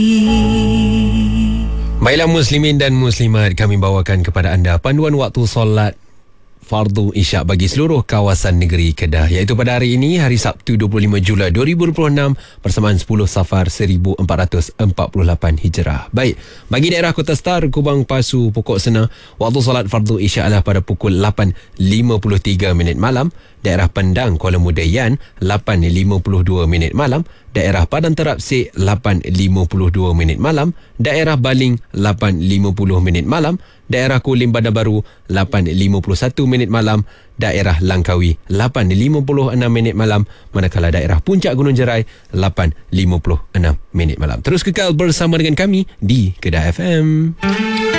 Baiklah muslimin dan muslimat, kami bawakan kepada anda panduan waktu solat fardu isyak bagi seluruh kawasan negeri Kedah, iaitu pada hari ini, hari Sabtu 25 Julai 2026 bersamaan 10 Safar 1448 Hijrah. Baik, bagi daerah Kota Star, Kubang, Pasu, Pokok Sena, waktu solat fardu isyak adalah pada pukul 8.53 malam. Daerah Pendang, Kuala Muda Yan, 8.52 malam. Daerah Padang Terapsik, 8.52 malam. Daerah Baling, 8.50 malam. Daerah Kulim Bandar Baru, 8.51 malam. Daerah Langkawi, 8.56 malam. Manakala daerah Puncak Gunung Jerai, 8.56 malam. Terus kekal bersama dengan kami di Kedah FM.